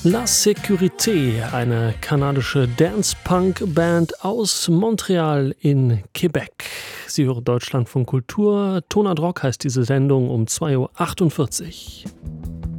La Sécurité, eine kanadische Dance-Punk-Band aus Montreal in Quebec. Sie hören Deutschlandfunk Kultur. Tonart Rock heißt diese Sendung um 2:48 Uhr.